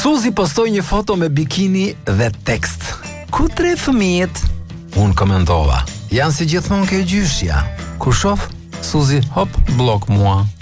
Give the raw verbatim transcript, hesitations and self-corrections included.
Suzi postoi një foto me bikini dhe tekst: "Ku tre fëmijët?" Unë komentova: "Janë si gjithmonë ke gjyshja." Kur shoh, Suzi hop blok mua.